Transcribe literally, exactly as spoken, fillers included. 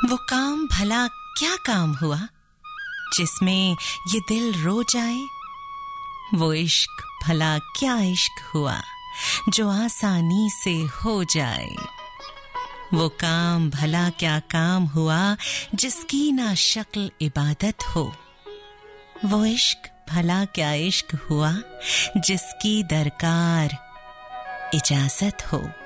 वो काम भला क्या काम हुआ जिसमें ये दिल रो जाए? वो इश्क भला क्या इश्क हुआ जो आसानी से हो जाए? वो काम भला क्या काम हुआ जिसकी ना शक्ल इबादत हो? वो इश्क भला क्या इश्क हुआ जिसकी दरकार इजाजत हो?